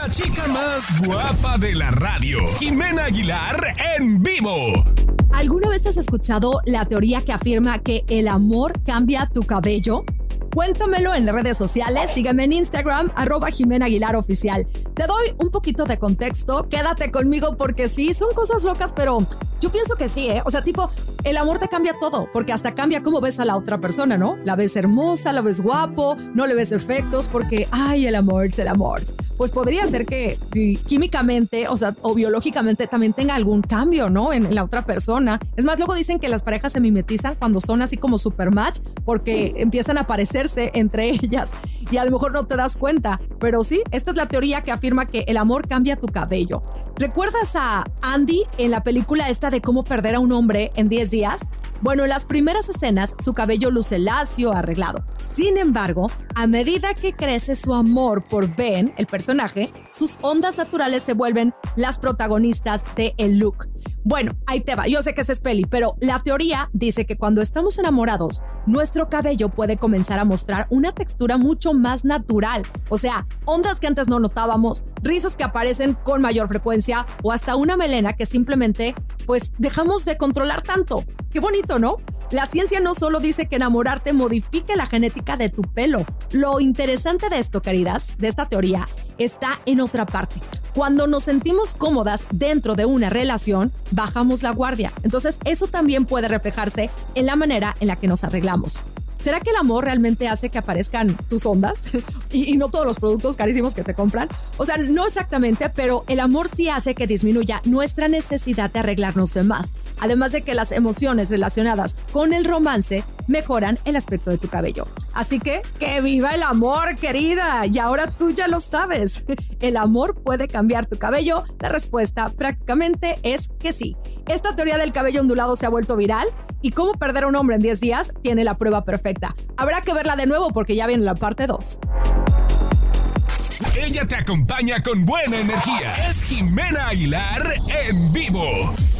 La chica más guapa de la radio, Jimena Aguilar en vivo. ¿Alguna vez has escuchado la teoría que afirma que el amor cambia tu cabello? Cuéntamelo en las redes sociales, sígueme en Instagram, @JimenaAguilarOficial. Te doy un poquito de contexto, quédate conmigo porque sí, son cosas locas, pero yo pienso que sí, ¿eh? O sea, tipo, el amor te cambia todo, porque hasta cambia cómo ves a la otra persona, ¿no? La ves hermosa, la ves guapo, no le ves efectos porque, ay, el amor es el amor. Pues podría ser que químicamente, o sea, o biológicamente también tenga algún cambio, ¿no? En la otra persona. Es más, luego dicen que las parejas se mimetizan cuando son así como super match, porque empiezan a parecerse entre ellas y a lo mejor no te das cuenta, pero sí, esta es la teoría que afirma que el amor cambia tu cabello. ¿Recuerdas a Andy en la película esta de cómo perder a un hombre en 10 días? Bueno, en las primeras escenas su cabello luce lacio, arreglado. Sin embargo, a medida que crece su amor por Ben, el personaje, sus ondas naturales se vuelven las protagonistas del look. Bueno, ahí te va, yo sé que es peli, pero la teoría dice que cuando estamos enamorados, nuestro cabello puede comenzar a mostrar una textura mucho más natural. O sea, ondas que antes no notábamos, rizos que aparecen con mayor frecuencia o hasta una melena que simplemente, pues, dejamos de controlar tanto. Qué bonito, ¿no? La ciencia no solo dice que enamorarte modifique la genética de tu pelo. Lo interesante de esto, queridas, de esta teoría, está en otra parte. Cuando nos sentimos cómodas dentro de una relación, bajamos la guardia. Entonces, eso también puede reflejarse en la manera en la que nos arreglamos. ¿Será que el amor realmente hace que aparezcan tus ondas? y no todos los productos carísimos que te compran. O sea, no exactamente, pero el amor sí hace que disminuya nuestra necesidad de arreglarnos de más. Además de que las emociones relacionadas con el romance mejoran el aspecto de tu cabello. Así que viva el amor, querida. Y ahora tú ya lo sabes. ¿El amor puede cambiar tu cabello? La respuesta prácticamente es que sí. Esta teoría del cabello ondulado se ha vuelto viral y cómo perder a un hombre en 10 días tiene la prueba perfecta. Habrá que verla de nuevo porque ya viene la parte 2. Ella te acompaña con buena energía. Es Jimena Aguilar en vivo.